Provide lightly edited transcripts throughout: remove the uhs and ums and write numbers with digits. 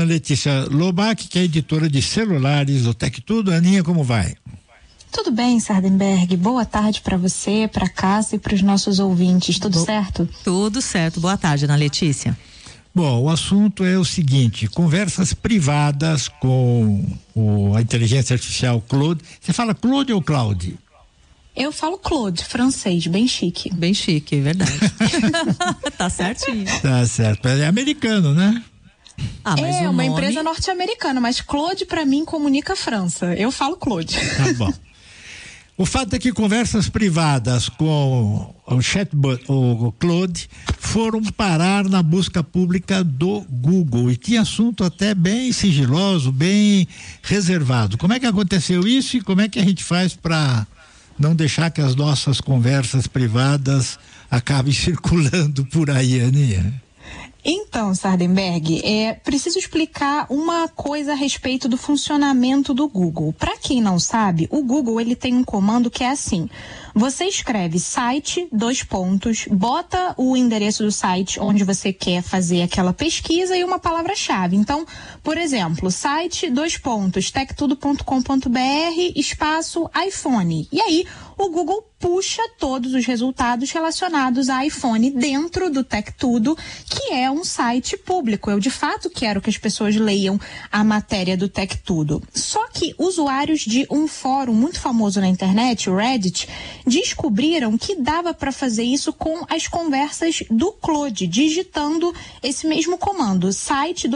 Letícia Lobac, que é editora de celulares do Tec Tudo. Aninha, como vai? Tudo bem, Sardenberg. Boa tarde para você, para Cássia e para os nossos ouvintes. Tudo certo? Tudo certo. Boa tarde, Ana Letícia. Bom, o assunto é o seguinte: conversas privadas com a inteligência artificial Claude. Você fala Claude ou Claude? Eu falo Claude, francês, bem chique. Bem chique, verdade. Tá certinho. Tá certo. É americano, né? É uma empresa norte-americana, mas Claude para mim comunica França. Eu falo Claude. Tá bom. O fato é que conversas privadas com o chatbot, o Claude, foram parar na busca pública do Google e tinha assunto até bem sigiloso, bem reservado. Como é que aconteceu isso e como é que a gente faz para não deixar que as nossas conversas privadas acabem circulando por aí, Aninha? Então, Sardenberg, preciso explicar uma coisa a respeito do funcionamento do Google. Para quem não sabe, o Google ele tem um comando que é assim: você escreve site, bota o endereço do site onde você quer fazer aquela pesquisa e uma palavra-chave. Então, por exemplo, site, tectudo.com.br, espaço iPhone. E aí, o Google puxa todos os resultados relacionados a iPhone dentro do Tec Tudo, que é um site público. Eu, de fato, quero que as pessoas leiam a matéria do Tec Tudo. Só que usuários de um fórum muito famoso na internet, o Reddit, descobriram que dava para fazer isso com as conversas do Claude, digitando esse mesmo comando, site,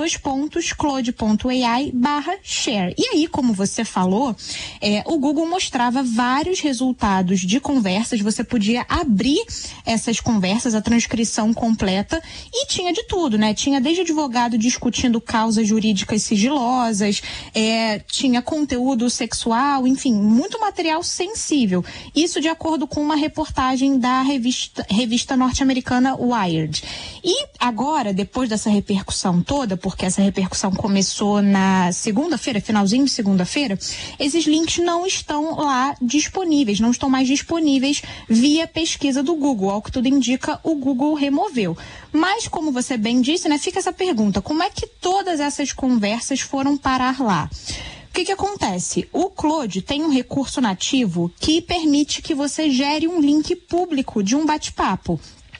claude.ai/share. E aí, como você falou, o Google mostrava vários resultados de conversas, você podia abrir essas conversas, a transcrição completa, e tinha de tudo, né? Tinha desde advogado discutindo causas jurídicas sigilosas, tinha conteúdo sexual, enfim, muito material sensível. Isso de acordo com uma reportagem da revista norte-americana Wired. E agora, depois dessa repercussão toda, porque essa repercussão começou na segunda-feira, finalzinho de segunda-feira, esses links não estão lá disponíveis, não estão mais disponíveis via pesquisa do Google. Ao que tudo indica, o Google removeu. Mas, como você bem disse, né, fica essa pergunta: como é que todas essas conversas foram parar lá? O que acontece? O Claude tem um recurso nativo que permite que você gere um link público de um bate-papo.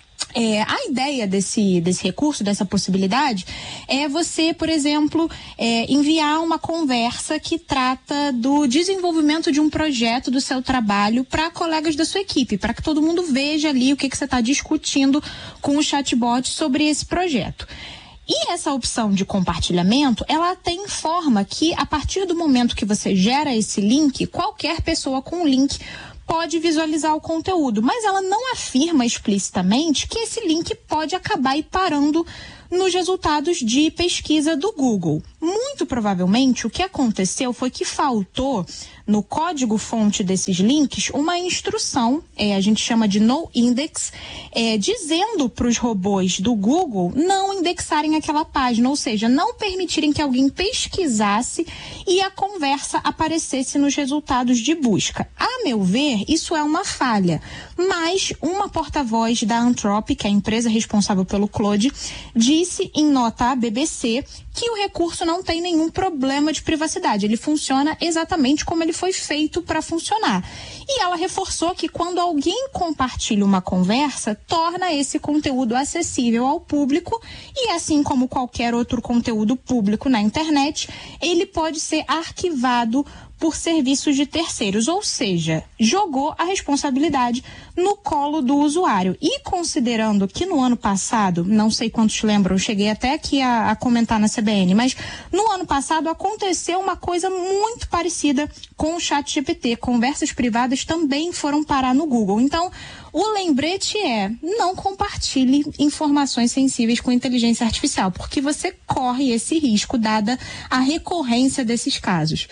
A ideia desse recurso, dessa possibilidade, é você, por exemplo, enviar uma conversa que trata do desenvolvimento de um projeto do seu trabalho para colegas da sua equipe, para que todo mundo veja ali o que você está discutindo com o chatbot sobre esse projeto. E essa opção de compartilhamento, ela até informa que a partir do momento que você gera esse link, qualquer pessoa com o link pode visualizar o conteúdo, mas ela não afirma explicitamente que esse link pode acabar parando nos resultados de pesquisa do Google. Muito provavelmente o que aconteceu foi que faltou no código-fonte desses links uma instrução, a gente chama de no index, dizendo para os robôs do Google não indexarem aquela página, ou seja, não permitirem que alguém pesquisasse e a conversa aparecesse nos resultados de busca. A meu ver, isso é uma falha, mas uma porta-voz da Anthropic, a empresa responsável pelo Claude, disse em nota à BBC que o recurso não tem nenhum problema de privacidade, ele funciona exatamente como ele foi feito para funcionar. E ela reforçou que quando alguém compartilha uma conversa, torna esse conteúdo acessível ao público e, assim como qualquer outro conteúdo público na internet, ele pode ser arquivado por serviços de terceiros, ou seja, jogou a responsabilidade no colo do usuário. E considerando que no ano passado, não sei quantos lembram, eu cheguei até aqui a comentar na CBN, mas no ano passado aconteceu uma coisa muito parecida com o ChatGPT. Conversas privadas também foram parar no Google. Então, o lembrete não compartilhe informações sensíveis com inteligência artificial, porque você corre esse risco dada a recorrência desses casos.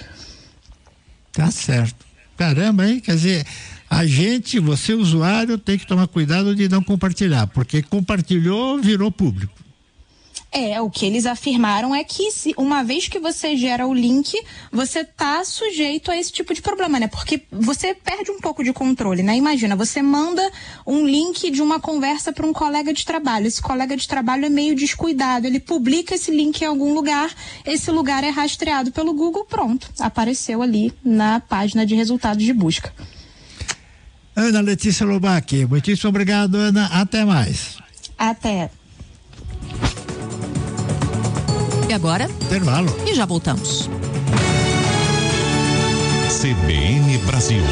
Tá certo. Caramba, hein? Quer dizer, você usuário tem que tomar cuidado de não compartilhar, porque compartilhou, virou público. O que eles afirmaram é que uma vez que você gera o link, você tá sujeito a esse tipo de problema, né? Porque você perde um pouco de controle, né? Imagina, você manda um link de uma conversa para um colega de trabalho. Esse colega de trabalho é meio descuidado, ele publica esse link em algum lugar, esse lugar é rastreado pelo Google, pronto, apareceu ali na página de resultados de busca. Ana Letícia Lobac, muitíssimo obrigado, Ana, até mais. Até. E agora? Intervalo. E já voltamos. CBN Brasil.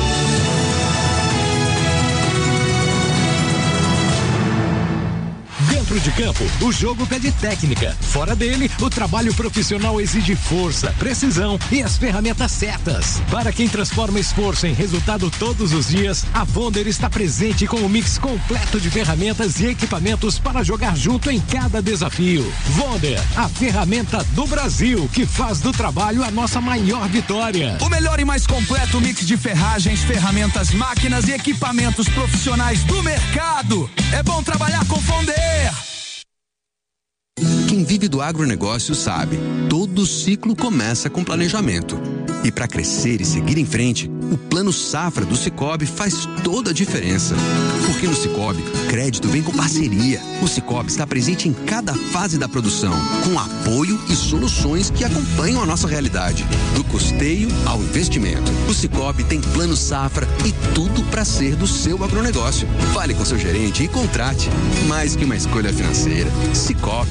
Dentro de campo, o jogo pede técnica. Fora dele, o trabalho profissional exige força, precisão e as ferramentas certas. Para quem transforma esforço em resultado todos os dias, a Wonder está presente com um mix completo de ferramentas e equipamentos para jogar junto em cada desafio. Wonder, a ferramenta do Brasil que faz do trabalho a nossa maior vitória. O melhor e mais completo mix de ferragens, ferramentas, máquinas e equipamentos profissionais do mercado. É bom trabalhar com Wonder. Quem vive do agronegócio sabe, todo ciclo começa com planejamento. E para crescer e seguir em frente, o Plano Safra do Sicoob faz toda a diferença. Porque no Sicoob, crédito vem com parceria. O Sicoob está presente em cada fase da produção, com apoio e soluções que acompanham a nossa realidade. Do custeio ao investimento. O Sicoob tem Plano Safra e tudo para ser do seu agronegócio. Fale com seu gerente e contrate. Mais que uma escolha financeira. Sicoob.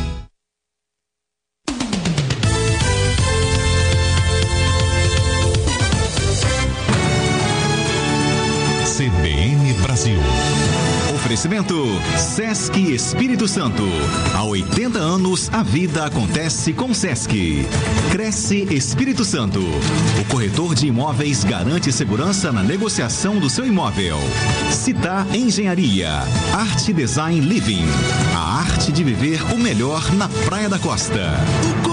CBN Brasil. Oferecimento Sesc Espírito Santo. Há 80 anos a vida acontece com Sesc. Cresce Espírito Santo. O corretor de imóveis garante segurança na negociação do seu imóvel. Citar Engenharia. Arte Design Living. A arte de viver o melhor na Praia da Costa.